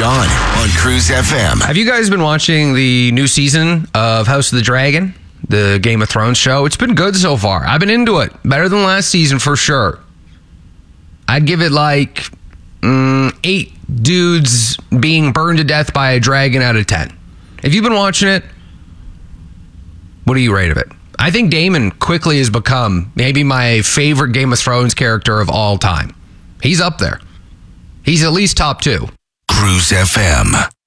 John on Cruise FM. Have you guys been watching the new season of House of the Dragon, the Game of Thrones show? It's been good so far. I've been into it. Better than last season for sure. I'd give it like 8 dudes being burned to death by a dragon out of 10. If you've been watching it, what do you rate of it? I think Daemon quickly has become maybe my favorite Game of Thrones character of all time. He's up there. He's at least top 2. Cruise FM.